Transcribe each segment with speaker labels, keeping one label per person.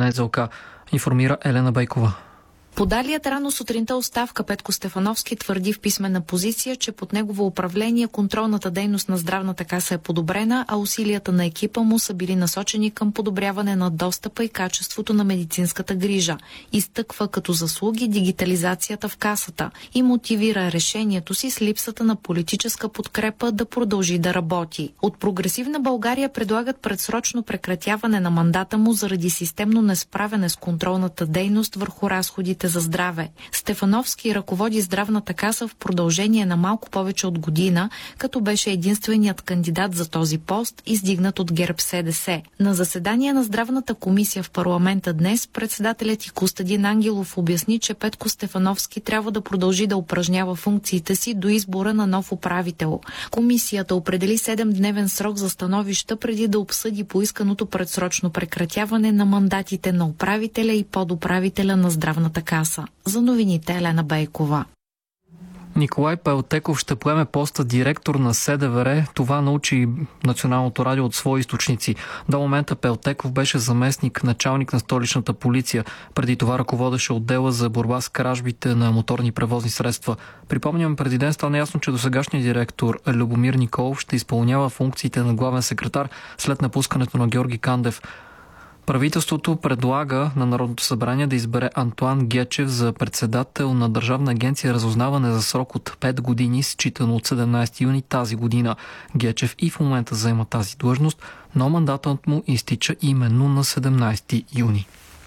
Speaker 1: НЗОК, информира Елена Бейкова.
Speaker 2: Подалият рано сутринта оставка Петко Стефановски твърди в писмена позиция, че под негово управление контролната дейност на здравната каса е подобрена, а усилията на екипа му са били насочени към подобряване на достъпа и качеството на медицинската грижа. Изтъква като заслуги дигитализацията в касата и мотивира решението си с липсата на политическа подкрепа да продължи да работи. От Прогресивна България предлагат предсрочно прекратяване на мандата му заради системно несправяне с контролната дейност върху разходите за здраве. Стефановски ръководи здравната каса в продължение на малко повече от година, като беше единственият кандидат за този пост, издигнат от ГЕРБ-СДС. На заседание на здравната комисия в парламента днес председателят и Костадин Ангелов обясни, че Петко Стефановски трябва да продължи да упражнява функциите си до избора на нов управител. Комисията определи 7-дневен срок за становища преди да обсъди поисканото предсрочно прекратяване на мандатите на управителя и подуправителя на здравната каса. За новините Елена Бейкова.
Speaker 1: Николай Пелтеков ще поеме поста директор на СДВР. Това научи Националното радио от свои източници. До момента Пелтеков беше заместник началник на столичната полиция. Преди това ръководеше отдела за борба с кражбите на моторни превозни средства. Припомням, преди ден стана ясно, че досегашният директор Любомир Николов ще изпълнява функциите на главен секретар след напускането на Георги Кандев. Правителството предлага на Народното събрание да избере Антоан Гечев за председател на Държавна агенция разузнаване за срок от 5 години, считано от 17 юни тази година. Гечев и в момента заема тази длъжност, но мандатът му изтича именно на 17 юни.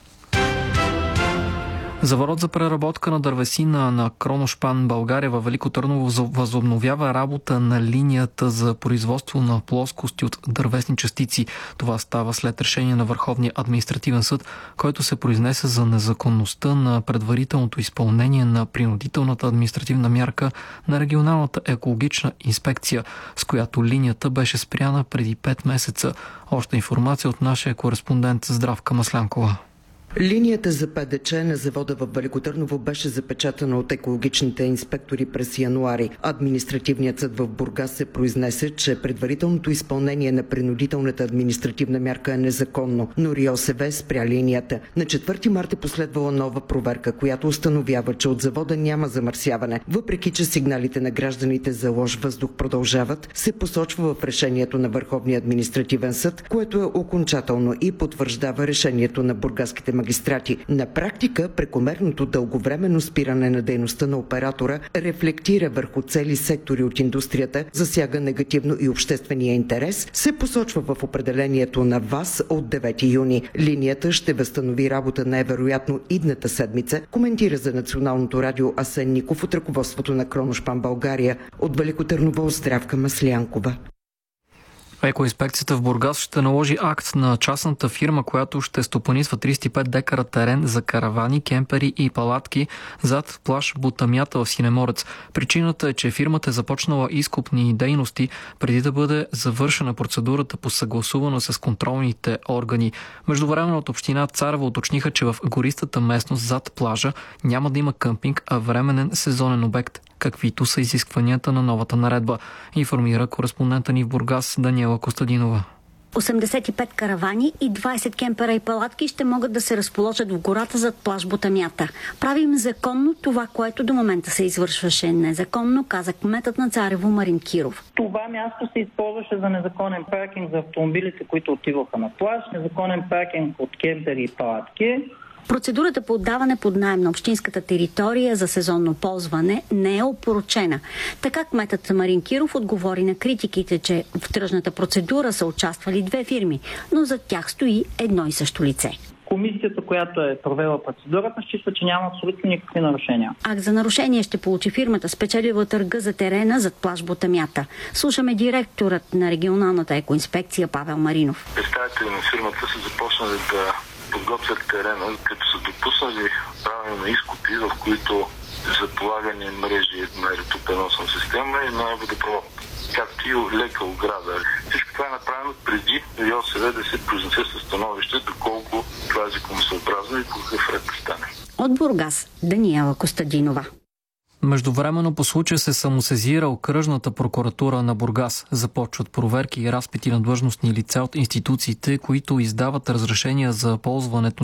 Speaker 1: Завод за преработка на дървесина на Кроношпан България във Велико Търново възобновява работа на линията за производство на плоскости от дървесни частици. Това става след решение на Върховния административен съд, който се произнесе за незаконността на предварителното изпълнение на принудителната административна мярка на регионалната екологична инспекция, с която линията беше спряна преди 5 месеца. Още информация от нашия кореспондент Здравка Маслянкова.
Speaker 3: Линията за ПДЧ на завода в Велико Търново беше запечатана от екологичните инспектори през януари. Административният съд в Бургас се произнесе, че предварителното изпълнение на принудителната административна мярка е незаконно, но РИОСВ спря линията. На 4 марта последвала нова проверка, която установява, че от завода няма замърсяване. Въпреки че сигналите на гражданите за лош въздух продължават, се посочва в решението на Върховния административен съд, което е окончателно и потвърждава решението на бургаските магистрати. На практика, прекомерното дълговременно спиране на дейността на оператора рефлектира върху цели сектори от индустрията, засяга негативно и обществения интерес, се посочва в определението на ВАС от 9 юни. Линията ще възстанови работа най-вероятно идната седмица, коментира за Националното радио Асен Ников от ръководството на Кроношпан България. От Велико Търново Здравка Маслянкова.
Speaker 1: Екоинспекцията в Бургас ще наложи акт на частната фирма, която ще стопанисва 35 декара терен за каравани, кемпери и палатки зад плаж Бутамята в Синеморец. Причината е, че фирмата е започнала изкопни дейности преди да бъде завършена процедурата по съгласуване с контролните органи. Междувременно от община Царево уточниха, че в гористата местност зад плажа няма да има къмпинг, а временен сезонен обект, каквито са изискванията на новата наредба, информира кореспондента ни в Бургас Даниела Костадинова.
Speaker 4: 85 каравани и 20 кемпера и палатки ще могат да се разположат в гората зад плаж Бутамята. Правим законно това, което до момента се извършваше незаконно, каза кметът на Царево Марин Киров.
Speaker 5: Това място се използваше за незаконен паркинг за автомобилите, които отиваха на плаж, незаконен паркинг от кемпери и палатки.
Speaker 4: Процедурата по отдаване под наем на общинската територия за сезонно ползване не е опорочена. Така кметът Марин Киров отговори на критиките, че в тръжната процедура са участвали 2 фирми, но за тях стои едно и също лице.
Speaker 5: Комисията, която е провела процедурата, счита, че няма абсолютно никакви нарушения.
Speaker 4: Акт за нарушение ще получи фирмата, спечелила търга за терена зад плаж Бутамята. Слушаме директорът на регионалната екоинспекция Павел Маринов.
Speaker 6: Представители на фирмата са започнали да подготвят терена, като са допуснали правене на изкопи, в които са полагани мрежи на електропреносна система и на водопровод, както и лека ограда. Всичко това е направено преди РИОСВ да се произнесе със становище, доколко това е законосъобразно и по какъв ред да стане.
Speaker 4: От Бургас Даниела Костадинова.
Speaker 1: Междувременно по случая се самосезира окръжната прокуратура на Бургас. Започват проверки и разпити на длъжностни лица от институциите, които издават разрешения за ползването